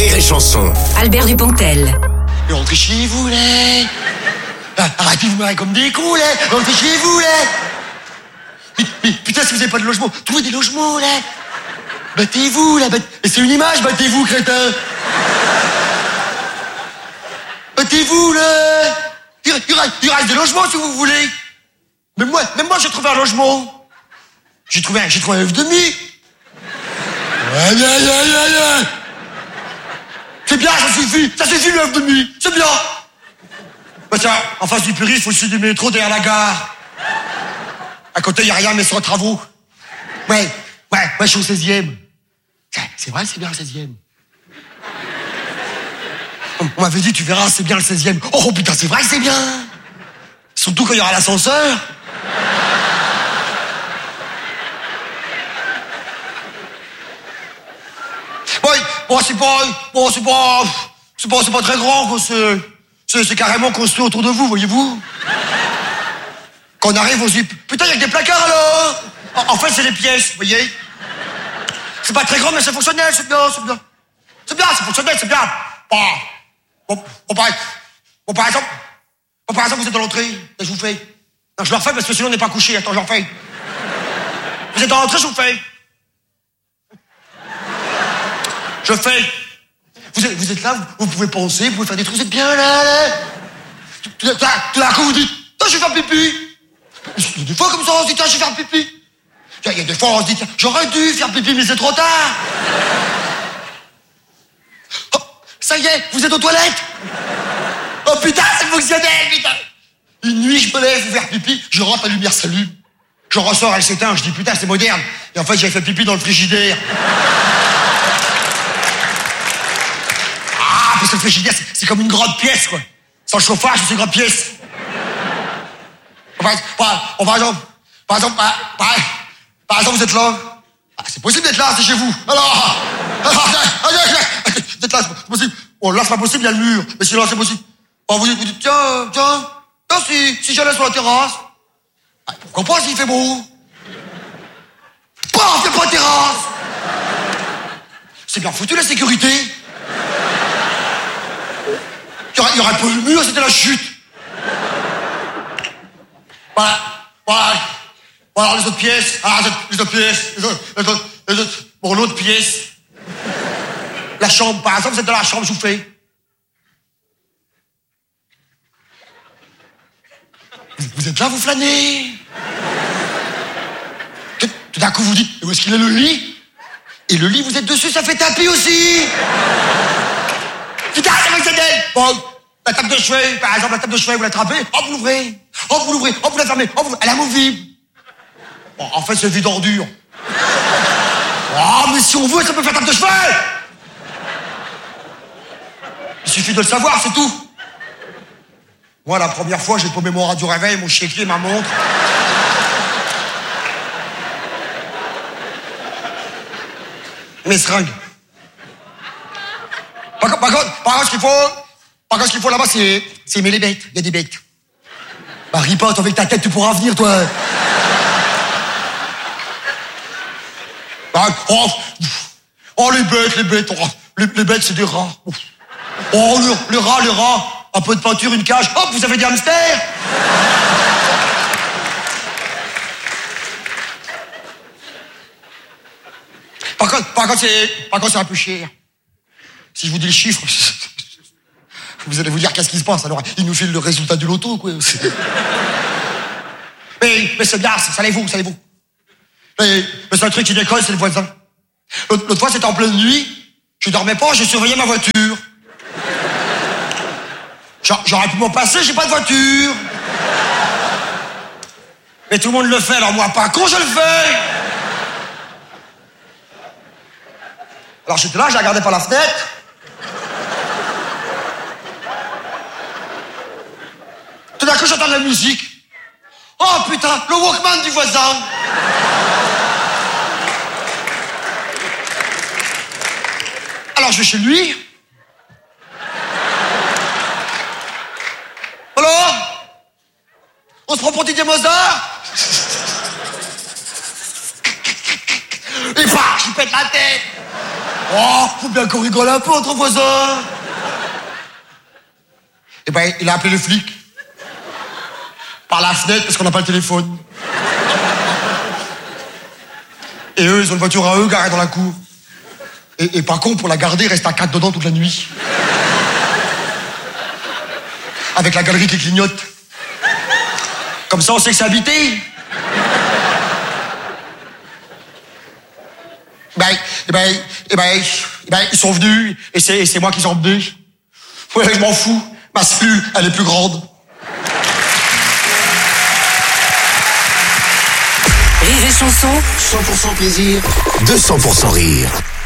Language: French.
Rire et Chanson. Albert Dupontel. Mais rentrez chez vous, là. Arrêtez de vous marrer comme des cons, là. Rentrez chez vous, là. Mais putain, si vous avez pas de logement, trouvez des logements, là. Battez-vous, là. Et c'est une image, battez-vous, crétin. Battez-vous, là. Il reste des logements, si vous voulez. Même moi, j'ai trouvé un logement. J'ai trouvé un œuf de mie. Ouais. C'est bien, ça suffit l'œuf de mie, c'est bien. Bah tiens, en face du périph', au-dessus du métro, derrière la gare. À côté, y a rien, mais sur travaux. Ouais, je suis au 16e. C'est vrai, c'est bien le 16e. On m'avait dit, tu verras, c'est bien le 16e. Oh putain, c'est vrai que c'est bien. Surtout quand il y aura l'ascenseur. C'est pas très grand, quoi. C'est carrément construit autour de vous, voyez-vous. Quand on arrive, on se dit, putain, il y a que des placards, alors. En fait, c'est les pièces, vous voyez. C'est pas très grand, mais c'est fonctionnel, c'est bien. C'est fonctionnel, c'est bien. Par exemple, vous êtes dans l'entrée, et je vous fais. Non, je le refais parce que sinon on n'est pas couché. Attends, je le refais. Vous êtes dans l'entrée, je vous fais. Je fais. Vous êtes là, vous pouvez penser, vous pouvez faire des trucs, vous êtes bien là. Tout d'un coup, vous dites, je vais faire pipi. Il y a des fois comme ça, on se dit, je vais faire pipi. Il y a des fois, on se dit, j'aurais dû faire pipi, mais c'est trop tard. Oh, ça y est, vous êtes aux toilettes. Oh putain, c'est fonctionnel, putain. Une nuit, je me lève pour faire pipi, je rentre, la lumière s'allume. Je ressors, elle s'éteint, je dis, putain, c'est moderne. Et en fait, j'avais fait pipi dans le frigidaire. Parce que le frigidaire, c'est comme une grande pièce, quoi. Sans le chauffage, c'est une grande pièce. Par exemple, vous êtes là. C'est possible d'être là, c'est chez vous. Alors, d'être là, c'est possible. Bon, là, c'est pas possible, il y a le mur. Mais sinon, c'est possible. Vous dites, tiens, si j'allais sur la terrasse. Pourquoi pas s'il fait beau? Pas, c'est pas terrasse. C'est bien foutu, la sécurité. Il y aurait pas eu le mur, c'était la chute. Voilà, les autres pièces. Bon, l'autre pièce. La chambre, par exemple, vous êtes dans la chambre, je vous fais. Vous êtes là, vous flânez. Tout d'un coup, vous dites, où est-ce qu'il est le lit? Et le lit, vous êtes dessus, ça fait tapis aussi. Putain, c'est fonctionnel. Bon, la table de chevet, par exemple, vous l'attrapez, vous l'ouvrez, vous la fermez, elle est amovible. Bon, en fait, c'est vide ordure. Oh, mais si on veut, ça peut faire table de chevet. Il suffit de le savoir, c'est tout. Moi, la première fois, j'ai paumé mon radio réveil, mon chéquier, ma montre. Mes seringues. Par contre, ce qu'il faut là-bas, c'est aimer les bêtes. Il y a des bêtes. Bah, ripote, avec ta tête, tu pourras venir, toi. Les bêtes. Les bêtes, c'est des rats. Oh, le rat. Un peu de peinture, une cage. Hop, vous avez des hamsters. Par contre, c'est un peu cher. Si je vous dis le chiffre, vous allez vous dire qu'est-ce qui se passe. Alors, il nous file le résultat du loto, quoi. Mais c'est bien, savez-vous. Mais c'est un truc qui décolle, c'est le voisin. L'autre fois, c'était en pleine nuit. Je dormais pas, j'ai surveillé ma voiture. J'aurais pu m'en passer, j'ai pas de voiture. Mais tout le monde le fait, alors moi, pas con, je le fais. Alors j'étais là, j'ai regardé par la fenêtre. Tout d'un coup, j'entends de la musique. Oh putain, le Walkman du voisin. Alors je vais chez lui. Alors, on se prend pour Didier Mozart. Et bah, je pète la tête. Oh, faut bien qu'on rigole un peu entre voisins. Eh ben, il a appelé les flics. Par la fenêtre, parce qu'on n'a pas le téléphone. Et eux, ils ont une voiture à eux garée dans la cour. Et pas con, pour la garder, il reste à 4 dedans toute la nuit. Avec la galerie qui clignote. Comme ça, on sait que c'est habité. Ils sont venus, et c'est moi qui les ai emmenés. Ouais, je m'en fous. Ma cellule, elle est plus grande. Rire et chanson, 100% plaisir, 200% rire.